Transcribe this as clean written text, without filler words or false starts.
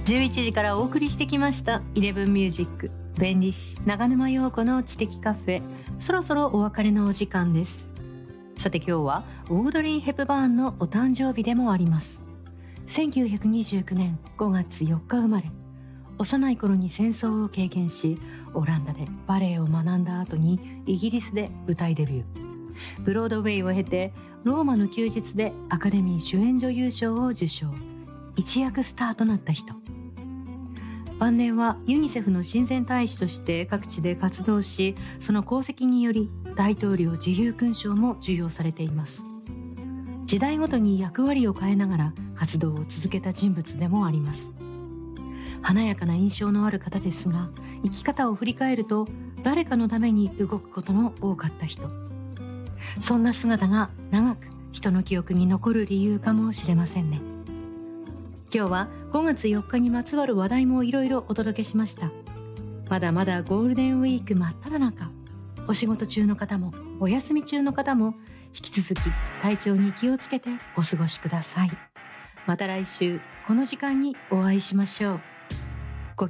11時からお送りしてきました11ミュージック、弁理士長沼陽子の知的カフェ。そろそろお別れのお時間です。さて今日はオードリー・ヘプバーンのお誕生日でもあります。1929年5月4日生まれ、幼い頃に戦争を経験し、オランダでバレエを学んだ後にイギリスで舞台デビュー、ブロードウェイを経てローマの休日でアカデミー主演女優賞を受賞、一躍スターとなった人。晩年はユニセフの親善大使として各地で活動し、その功績により大統領自由勲章も授与されています。時代ごとに役割を変えながら活動を続けた人物でもあります。華やかな印象のある方ですが、生き方を振り返ると誰かのために動くことの多かった人。そんな姿が長く人の記憶に残る理由かもしれませんね。今日は5月4日にまつわる話題もいろいろお届けしました。まだまだゴールデンウィーク真っ只中、お仕事中の方もお休み中の方も引き続き体調に気をつけてお過ごしください。また来週この時間にお会いしましょう。